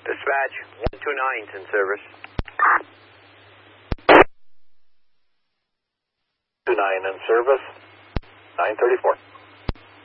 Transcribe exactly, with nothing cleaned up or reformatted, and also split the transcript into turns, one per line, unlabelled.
Dispatch, one two nine's in service.
two nine in service, nine thirty-four.